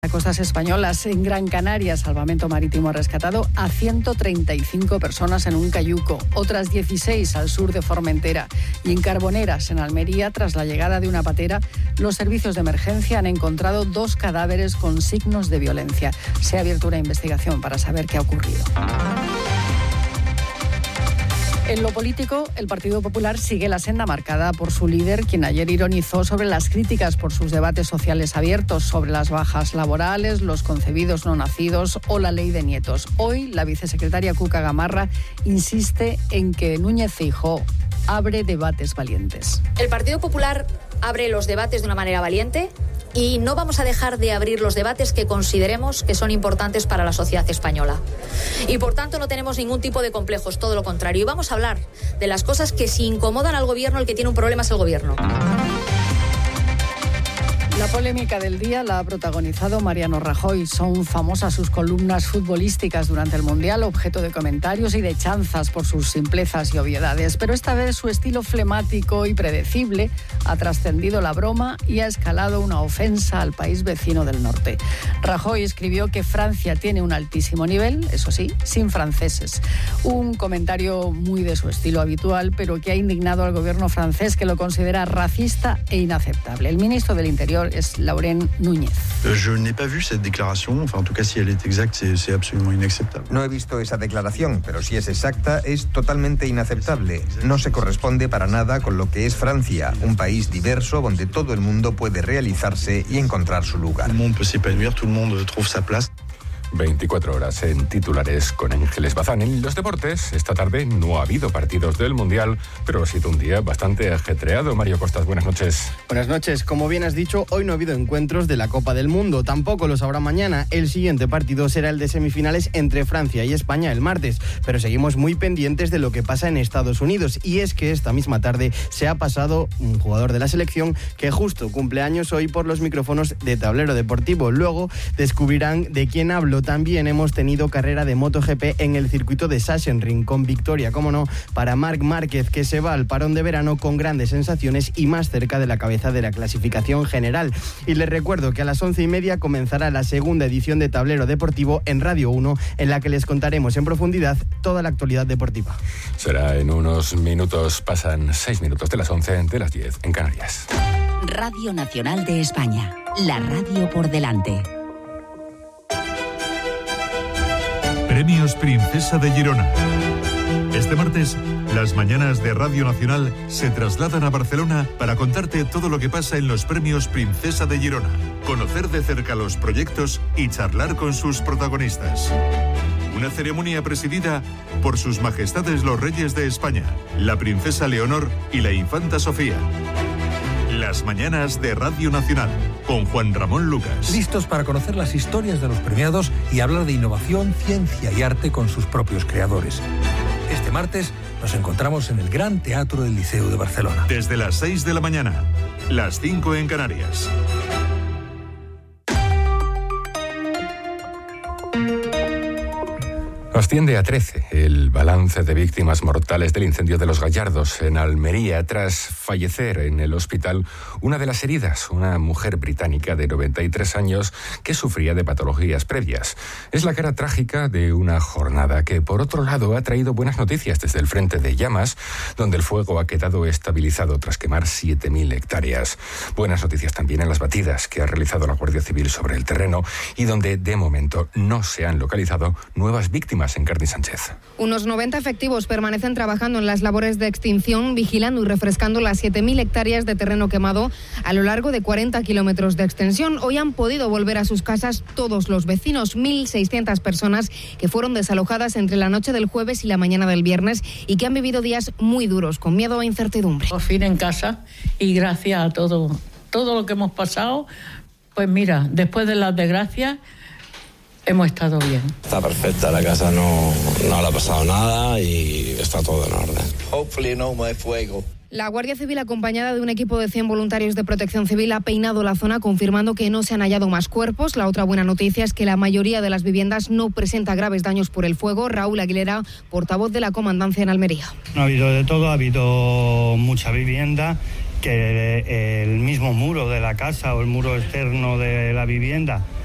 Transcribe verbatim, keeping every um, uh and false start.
Costas españolas. En Gran Canaria, Salvamento Marítimo ha rescatado a ciento treinta y cinco personas en un cayuco, otras dieciséis al sur de Formentera. Y en Carboneras, en Almería, tras la llegada de una patera, los servicios de emergencia han encontrado dos cadáveres con signos de violencia. Se ha abierto una investigación para saber qué ha ocurrido. En lo político, el Partido Popular sigue la senda marcada por su líder, quien ayer ironizó sobre las críticas por sus debates sociales abiertos sobre las bajas laborales, los concebidos no nacidos o la ley de nietos. Hoy, la vicesecretaria Cuca Gamarra insiste en que Núñez Feijóo abre debates valientes. El Partido Popular abre los debates de una manera valiente y no vamos a dejar de abrir los debates que consideremos que son importantes para la sociedad española. Y por tanto no tenemos ningún tipo de complejos, todo lo contrario. Y vamos a hablar de las cosas que si incomodan al gobierno, el que tiene un problema es el gobierno. La polémica del día la ha protagonizado Mariano Rajoy. Son famosas sus columnas futbolísticas durante el Mundial, objeto de comentarios y de chanzas por sus simplezas y obviedades. Pero esta vez su estilo flemático y predecible ha trascendido la broma y ha escalado una ofensa al país vecino del norte. Rajoy escribió que Francia tiene un altísimo nivel, eso sí, sin franceses. Un comentario muy de su estilo habitual, pero que ha indignado al gobierno francés, que lo considera racista e inaceptable. El ministro del Interior es Laurent Núñez. Je n'ai pas vu cette déclaration, enfin en tout cas si elle est exacte, c'est, c'est absolument inacceptable. No he visto esa declaración, pero si es exacta, es totalmente inaceptable. No se corresponde para nada con lo que es Francia, un país diverso donde todo el mundo puede realizarse y encontrar su lugar. Tout le monde peut s'épanouir, tout le monde trouve sa place. veinticuatro horas en titulares con Ángeles Bazán. En los deportes, esta tarde no ha habido partidos del Mundial, pero ha sido un día bastante ajetreado. Mario Costas, buenas noches. Buenas noches. Como bien has dicho, hoy no ha habido encuentros de la Copa del Mundo. Tampoco los habrá mañana. El siguiente partido será el de semifinales entre Francia y España el martes. Pero seguimos muy pendientes de lo que pasa en Estados Unidos. Y es que esta misma tarde se ha pasado un jugador de la selección que justo cumple años hoy por los micrófonos de Tablero Deportivo. Luego descubrirán de quién hablo. También hemos tenido carrera de MotoGP en el circuito de Sachsenring, con victoria, como no, para Marc Márquez, que se va al parón de verano con grandes sensaciones y más cerca de la cabeza de la clasificación general. Y les recuerdo que a las once y media comenzará la segunda edición de Tablero Deportivo en Radio uno, en la que les contaremos en profundidad toda la actualidad deportiva. Será en unos minutos, pasan seis minutos de las once, de las diez en Canarias. Radio Nacional de España, la radio por delante. Premios Princesa de Girona. Este martes, las mañanas de Radio Nacional se trasladan a Barcelona para contarte todo lo que pasa en los Premios Princesa de Girona, conocer de cerca los proyectos y charlar con sus protagonistas. Una ceremonia presidida por sus majestades los reyes de España, la princesa Leonor y la infanta Sofía. Las mañanas de Radio Nacional, con Juan Ramón Lucas. Listos para conocer las historias de los premiados y hablar de innovación, ciencia y arte con sus propios creadores. Este martes nos encontramos en el Gran Teatro del Liceo de Barcelona. Desde las seis de la mañana, las cinco en Canarias. Asciende a trece el balance de víctimas mortales del incendio de Los Gallardos en Almería, tras fallecer en el hospital una de las heridas, una mujer británica de noventa y tres años que sufría de patologías previas. Es la cara trágica de una jornada que, por otro lado, ha traído buenas noticias desde el frente de llamas, donde el fuego ha quedado estabilizado tras quemar siete mil hectáreas. Buenas noticias también en las batidas que ha realizado la Guardia Civil sobre el terreno y donde, de momento, no se han localizado nuevas víctimas en Carni Sánchez. Unos noventa efectivos permanecen trabajando en las labores de extinción, vigilando y refrescando las siete mil hectáreas de terreno quemado a lo largo de cuarenta kilómetros de extensión. Hoy han podido volver a sus casas todos los vecinos, mil seiscientas personas que fueron desalojadas entre la noche del jueves y la mañana del viernes y que han vivido días muy duros, con miedo e incertidumbre. Por fin en casa y gracias a todo, todo lo que hemos pasado, pues mira, después de las desgracias, hemos estado bien. Está perfecta, la casa no, no le ha pasado nada y está todo en orden. Hopefully no más fuego. La Guardia Civil, acompañada de un equipo de cien voluntarios de Protección Civil, ha peinado la zona confirmando que no se han hallado más cuerpos. La otra buena noticia es que la mayoría de las viviendas no presenta graves daños por el fuego. Raúl Aguilera, portavoz de la Comandancia en Almería. No ha habido de todo, ha habido mucha vivienda, que el mismo muro de la casa o el muro externo de la vivienda